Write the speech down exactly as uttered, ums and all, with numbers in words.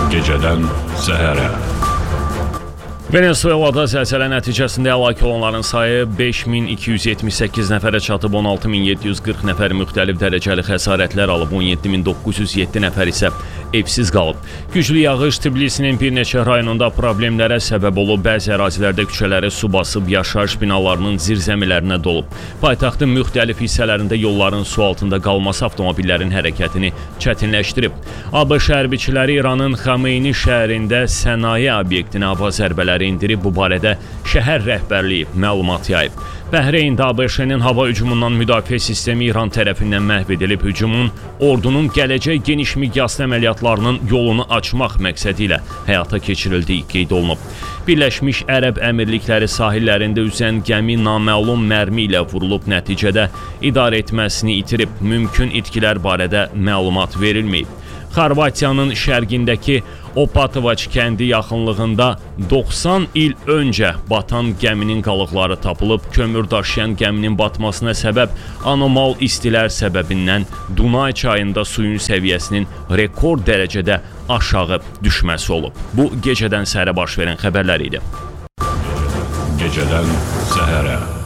Gecədən səhərə. Venezuelada zəlzələ nəticəsində həlak olanların sayı beş min iki yüz yetmiş səkkiz nəfərə çatıb, on altı min yeddi yüz qırx nəfər müxtəlif dərəcəli xəsarətlər alıb, on yeddi min doqquz yüz yeddi nəfər isə evsiz qalıb. Güclü yağış Tbilisinin bir neçə rayonunda problemlərə səbəb olub, bəzi ərazilərdə küçələri su basıb, yaşayış binalarının zirzəmilərinə dolub. Paytaxtın müxtəlif hissələrində yolların su altında qalması avtomobillərin hərəkətini çətinləşdirib. ABŞ hərbiçiləri İranın Xameyni şəhərində sənaye obyektinə hava zərbələri indirib, bu barədə şəhər rəhbərliyi məlumat yayıb. Bəhreyndə ABŞ-nin hava hücumundan müdafiə sistemi İran tərəfindən məhv edilib. Hücumun ordunun gələcək geniş miqyaslı əməliyyatlarının yolunu açmaq məqsədi ilə həyata keçirildiyi qeyd olunub. Birləşmiş Ərəb Əmirlikləri sahillərində üzən gəmi naməlum mərmi ilə vurulub, nəticədə idarə etməsini itirib. Mümkün itkilər barədə məlumat verilməyib. Xorvatiyanın şərqindəki Opatovac kəndi yaxınlığında doxsan il öncə batan gəminin qalıqları tapılıb. Kömür daşıyan gəminin batmasına səbəb anomal istilər səbəbindən Dunay çayında suyun səviyyəsinin rekord dərəcədə aşağı düşməsi olub. Bu, gecədən səhərə baş verən xəbərlər idi. Gecədən səhərə.